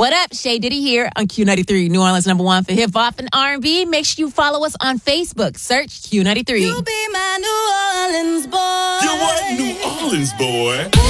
What up? Shay Diddy here on Q93, New Orleans #1 for hip hop and R&B. Make sure you follow us on Facebook. Search Q93. You be my New Orleans boy. You what, New Orleans boy?